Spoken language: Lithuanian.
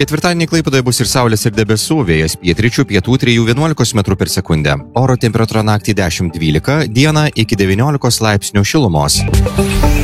Ketvirtadienį Klaipėdoje bus ir saulės ir debesų, vėjas pietryčių pietų 3–11 m/s. Oro temperatūra naktį 10–12, dieną iki 19 laipsnių šilumos.